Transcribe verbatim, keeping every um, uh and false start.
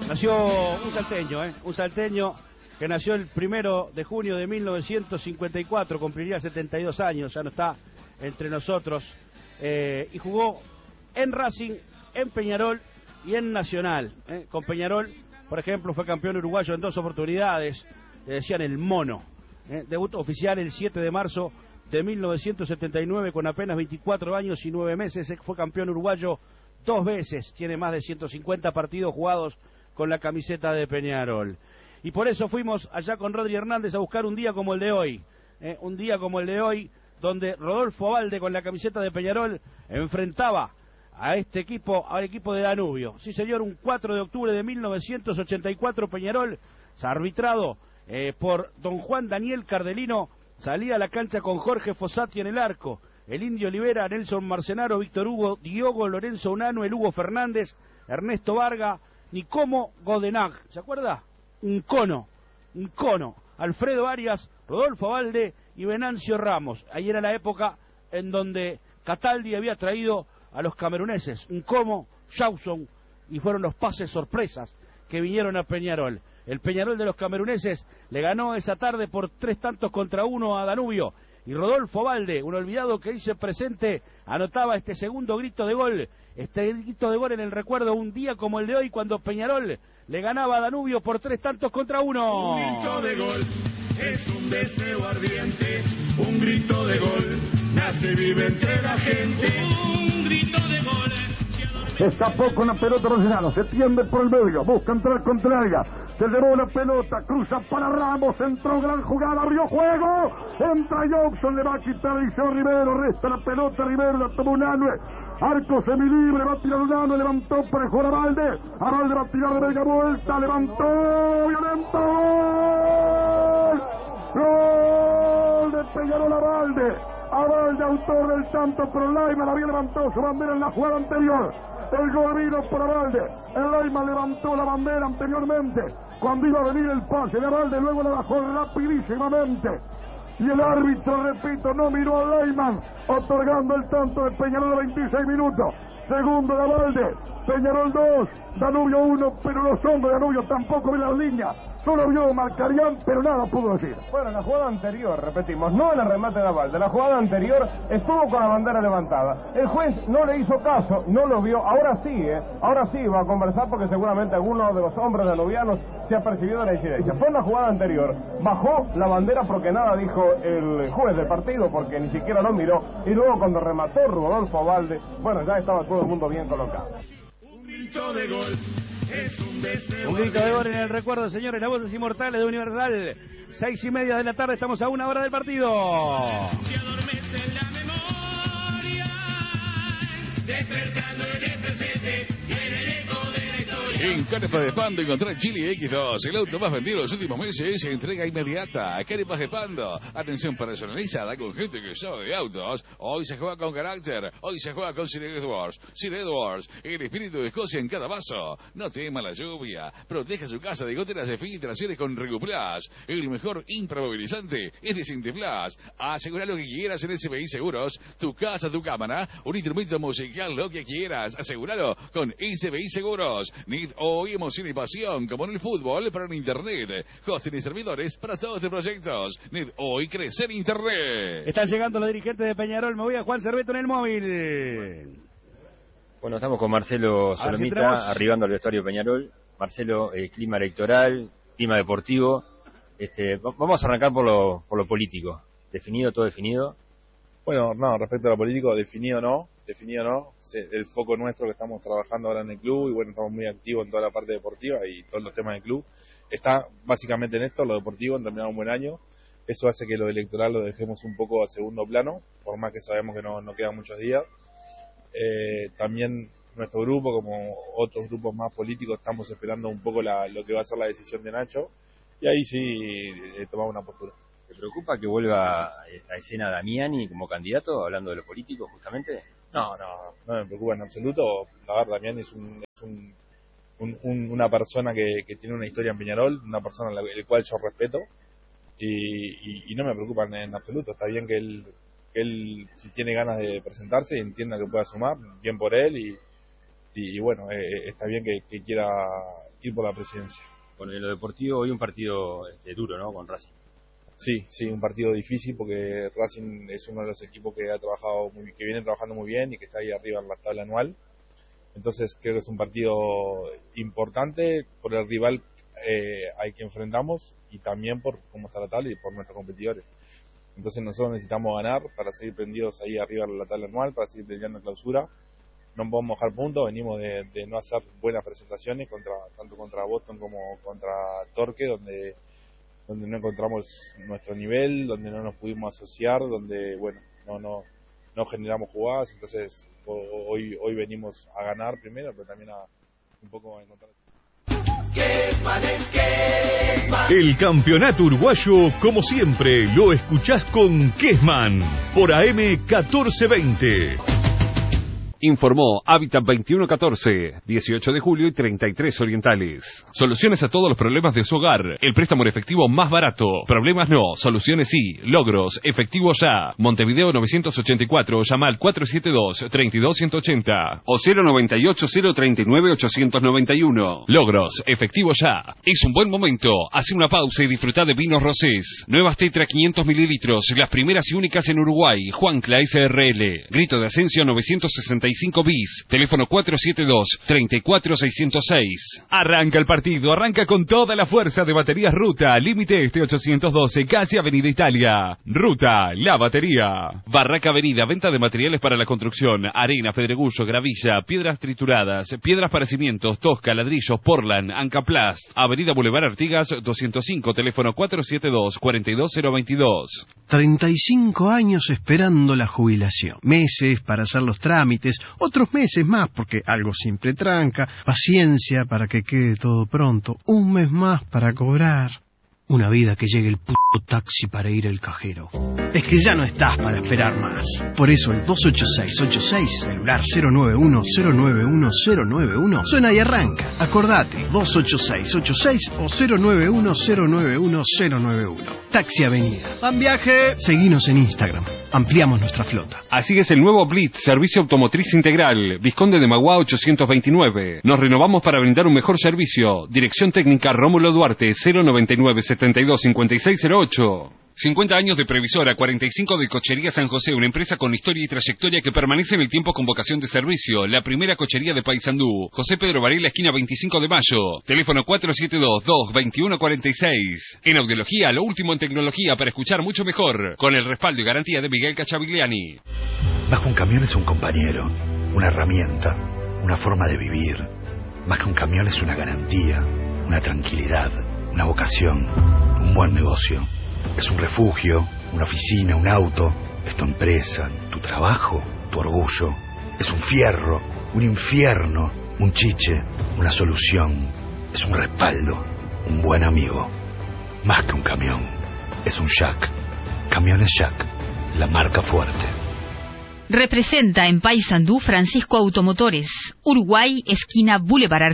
Nació un salteño, ¿eh? Un salteño que nació el primero de junio de mil novecientos cincuenta y cuatro, cumpliría setenta y dos años, ya no está entre nosotros, eh, y jugó en Racing, en Peñarol y en Nacional. ¿eh? Con Peñarol, por ejemplo, fue campeón uruguayo en dos oportunidades, le decían el mono. ¿eh? Debutó oficial el siete de marzo de mil novecientos setenta y nueve con apenas veinticuatro años y nueve meses, fue campeón uruguayo dos veces, tiene más de ciento cincuenta partidos jugados con la camiseta de Peñarol. Y por eso fuimos allá con Rodri Hernández a buscar un día como el de hoy, ¿eh? un día como el de hoy, donde Rodolfo Abalde con la camiseta de Peñarol enfrentaba a este equipo, al equipo de Danubio. Sí señor, un cuatro de octubre de mil novecientos ochenta y cuatro, Peñarol, arbitrado eh, por don Juan Daniel Cardelino, salía a la cancha con Jorge Fossati en el arco, el Indio Olivera, Nelson Marcenaro, Víctor Hugo, Diogo Lorenzo Unano, el Hugo Fernández, Ernesto Varga, Nicomo Godenag, ¿se acuerda? Un cono, un cono, Alfredo Arias, Rodolfo Abalde y Venancio Ramos. Ahí era la época en donde Cataldi había traído a los cameruneses, un como, Jauson, y fueron los pases sorpresas que vinieron a Peñarol. El Peñarol de los cameruneses le ganó esa tarde por tres tantos contra uno a Danubio, y Rodolfo Abalde, un olvidado que hice presente, anotaba este segundo grito de gol, este grito de gol en el recuerdo, un día como el de hoy, cuando Peñarol le ganaba a Danubio por tres tantos contra uno. Un grito de gol es un deseo ardiente, un grito de gol nace y vive entre la gente. Un grito de gol. Se escapó con la pelota Rosinano, se tiende por el medio, busca entrar contra ella, se llevó la pelota, cruza para Ramos, entró, gran jugada, abrió juego, entra Jobson, le va a quitar Eliseo Rivero, resta la pelota, Rivero la tomó Unanue, arco semilibre, va a tirar Unanue, levantó para jugar a Abalde, Abalde va a tirar de media vuelta, levantó, violento, gol, gol de Peñarol Abalde, Abalde autor del tanto, pero Laiman había levantado su bandera en la jugada anterior. El gol vino por Abalde, el Laiman levantó la bandera anteriormente, cuando iba a venir el pase de Abalde, luego la bajó rapidísimamente, y el árbitro, repito, no miró a Laiman, otorgando el tanto de Peñarol de veintiséis minutos, segundo de Abalde, Peñarol dos, Danubio uno, pero los hombres de Danubio tampoco ven las líneas, solo vio Marcarián, pero nada pudo decir. Bueno, la jugada anterior, repetimos, no en el remate de Abalde, la jugada anterior estuvo con la bandera levantada. El juez no le hizo caso, no lo vio, ahora sí, ¿eh? Ahora sí va a conversar porque seguramente alguno de los hombres danubianos se ha percibido de la incidencia. Fue en la jugada anterior, bajó la bandera porque nada dijo el juez del partido, porque ni siquiera lo miró, y luego cuando remató Rodolfo Abalde, bueno, ya estaba todo el mundo bien colocado. Un grito de gol. Es un deseo. Un grito de gol en el recuerdo, señores, las voces inmortales de Universal. Seis y media de la tarde, estamos a una hora del partido. Se adormece en la memoria, despertando en el presente y en el eco de la historia. En Canepas de Pando encontrar Chili X dos, el auto más vendido en los últimos meses, entrega inmediata. Canepas de Pando, atención personalizada con gente que sabe de autos. Hoy se juega con carácter, hoy se juega con Sir Edwards. Sir Edwards, el espíritu de Escocia en cada vaso. No tema la lluvia, proteja su casa de goteras de filtraciones con Reguplas. El mejor impermovilizante es de Cinteplas. Asegura lo que quieras en S B I Seguros, tu casa, tu cámara, un instrumento musical, lo que quieras. Asegúralo con S B I Seguros. Need hoy emoción y pasión, como en el fútbol, pero en Internet. Hosting y servidores para todos tus proyectos. Need hoy crecer Internet. Están llegando los dirigentes de Peñarol. Me voy a Juan Cerveto en el móvil. Bueno, estamos con Marcelo Solomita, si tenemos... arribando al vestuario Peñarol. Marcelo, eh, clima electoral, clima deportivo. Este, vamos a arrancar por lo, por lo político. ¿Definido, todo definido? Bueno, no, respecto a lo político, definido no, definido no. El foco nuestro que estamos trabajando ahora en el club, y bueno, estamos muy activos en toda la parte deportiva y todos los temas del club, está básicamente en esto, lo deportivo, en terminar un buen año. Eso hace que lo electoral lo dejemos un poco a segundo plano, por más que sabemos que no, no quedan muchos días. Eh, también nuestro grupo, como otros grupos más políticos, estamos esperando un poco la, lo que va a ser la decisión de Nacho, y ahí sí eh, tomamos una postura. ¿Te preocupa que vuelva a escena Damiani como candidato, hablando de lo político justamente? No, no, no me preocupa en absoluto. La verdad, Damiani es, un, es un, un, un, una persona que, que tiene una historia en Peñarol, una persona a la cual yo respeto, y, y, y no me preocupa en, en absoluto. Está bien que él, que él, si tiene ganas de presentarse, entienda que pueda sumar, bien por él, y, y, y bueno, eh, está bien que, que quiera ir por la presidencia. Bueno, en lo deportivo hoy un partido este, duro, ¿no? Con Racing. Sí, sí, un partido difícil porque Racing es uno de los equipos que ha trabajado muy, que viene trabajando muy bien y que está ahí arriba en la tabla anual. Entonces creo que es un partido importante por el rival eh, al que enfrentamos y también por cómo está la tabla y por nuestros competidores. Entonces nosotros necesitamos ganar para seguir prendidos ahí arriba en la tabla anual, para seguir peleando en clausura. No podemos dejar puntos, venimos de, de no hacer buenas presentaciones contra tanto contra Boston como contra Torque, donde donde no encontramos nuestro nivel, donde no nos pudimos asociar, donde bueno no no no generamos jugadas. Entonces hoy hoy venimos a ganar primero, pero también a un poco a encontrar. El campeonato uruguayo, como siempre, lo escuchás con Kessman por A M catorce veinte. Informó Hábitat veintiuno catorce, dieciocho de julio y treinta y tres Orientales. Soluciones a todos los problemas de su hogar. El préstamo en efectivo más barato. Problemas no, soluciones sí. Logros, efectivo ya. Montevideo novecientos ochenta y cuatro, llama al cuatro siete dos, tres dos uno ocho cero o cero noventa y ocho, cero treinta y nueve, ochocientos noventa y uno. Logros, efectivo ya. Es un buen momento. Hace una pausa y disfruta de vinos rosés. Nuevas Tetra quinientos mililitros, las primeras y únicas en Uruguay. Juancla S R L. Grito de Ascenso novecientos sesenta y cinco bis. Teléfono cuatro siete dos, tres cuatro seis cero seis. Arranca el partido, arranca con toda la fuerza de Baterías Ruta. Límite este ochocientos doce, calle Avenida Italia. Ruta, la batería. Barraca Avenida, venta de materiales para la construcción. Arena, pedregullo, gravilla, piedras trituradas, piedras para cimientos, tosca, ladrillos, portland, Ancaplast. Avenida Boulevard Artigas doscientos cinco, teléfono cuatro siete dos, cuatro dos cero dos dos. treinta y cinco años esperando la jubilación. Meses para hacer los trámites, otros meses más porque algo siempre tranca, paciencia para que quede todo pronto, un mes más para cobrar. Una vida que llegue el puto taxi para ir al cajero. Es que ya no estás para esperar más. Por eso el dos ocho seis ocho seis, celular cero nueve uno cero nueve uno cero nueve uno, suena y arranca. Acordate, dos ocho seis ocho seis o cero nueve uno cero nueve uno cero nueve uno. Taxi Avenida. ¡Van viaje! Seguinos en Instagram. Ampliamos nuestra flota. Así es el nuevo Blitz, servicio automotriz integral. Vizconde de Magua ochocientos veintinueve. Nos renovamos para brindar un mejor servicio. Dirección técnica Rómulo Duarte, cero noventa y nueve setenta y dos cincuenta y seis cero ocho. cincuenta años de Previsora, cuarenta y cinco de Cochería San José, una empresa con historia y trayectoria que permanece en el tiempo con vocación de servicio. La primera cochería de Paysandú. José Pedro Varela, esquina veinticinco de mayo. Teléfono cuatro siete dos, dos dos uno cuatro seis. En audiología, lo último en tecnología para escuchar mucho mejor. Con el respaldo y garantía de Miguel Cachavigliani. Más que un camión es un compañero, una herramienta, una forma de vivir. Más que un camión es una garantía, una tranquilidad, una vocación, un buen negocio. Es un refugio, una oficina, un auto, es tu empresa, tu trabajo, tu orgullo. Es un fierro, un infierno, un chiche, una solución. Es un respaldo, un buen amigo. Más que un camión, es un Jack. Camiones Jack, la marca fuerte. Representa en Paysandú Francisco Automotores, Uruguay, esquina Boulevard